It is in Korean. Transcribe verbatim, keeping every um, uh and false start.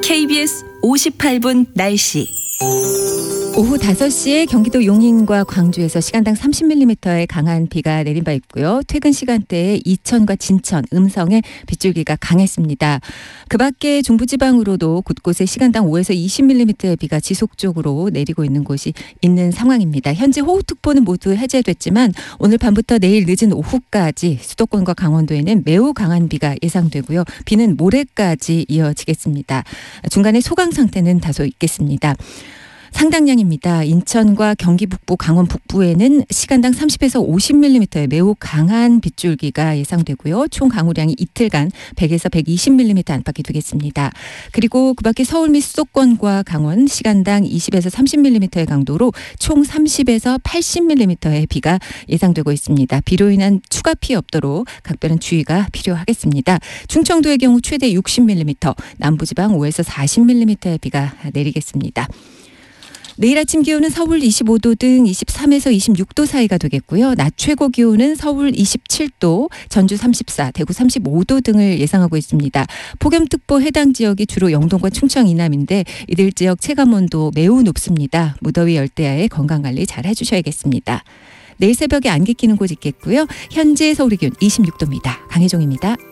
케이비에스 오십팔 분 날씨. 오후 다섯 시에 경기도 용인과 광주에서 시간당 삼십 밀리미터의 강한 비가 내린 바 있고요. 퇴근 시간대에 이천과 진천, 음성에 빗줄기가 강했습니다. 그 밖에 중부지방으로도 곳곳에 시간당 오에서 이십 밀리미터의 비가 지속적으로 내리고 있는 곳이 있는 상황입니다. 현재 호우특보는 모두 해제됐지만 오늘 밤부터 내일 늦은 오후까지 수도권과 강원도에는 매우 강한 비가 예상되고요. 비는 모레까지 이어지겠습니다. 중간에 소강 상태는 다소 있겠습니다. 상당량입니다. 인천과 경기 북부, 강원 북부에는 시간당 삼십에서 오십 밀리미터의 매우 강한 빗줄기가 예상되고요. 총 강우량이 이틀간 백에서 백이십 밀리미터 안팎이 되겠습니다. 그리고 그 밖에 서울 및 수도권과 강원 시간당 이십에서 삼십 밀리미터의 강도로 총 삼십에서 팔십 밀리미터의 비가 예상되고 있습니다. 비로 인한 추가 피해 없도록 각별한 주의가 필요하겠습니다. 충청도의 경우 최대 육십 밀리미터, 남부지방 오에서 사십 밀리미터의 비가 내리겠습니다. 내일 아침 기온은 서울 이십오 도 등 이십삼에서 이십육 도 사이가 되겠고요. 낮 최고 기온은 서울 이십칠 도, 전주 삼십사, 대구 삼십오 도 등을 예상하고 있습니다. 폭염특보 해당 지역이 주로 영동과 충청 이남인데 이들 지역 체감온도 매우 높습니다. 무더위 열대야에 건강관리 잘 해주셔야겠습니다. 내일 새벽에 안개 끼는 곳 있겠고요. 현재 서울의 기온 이십육 도입니다. 강혜종입니다.